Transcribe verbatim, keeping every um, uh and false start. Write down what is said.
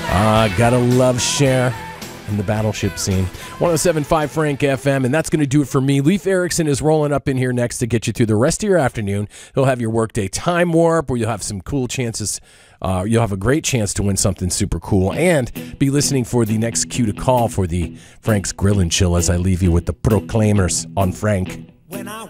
Uh, gotta love Cher and the Battleship scene. one oh seven point five Frank F M, and that's going to do it for me. Leif Erikson is rolling up in here next to get you through the rest of your afternoon. He'll have your workday time warp, where you'll have some cool chances. Uh, you'll have a great chance to win something super cool, and be listening for the next cue to call for the Frank's Grill and Chill as I leave you with the Proclaimers on Frank. When I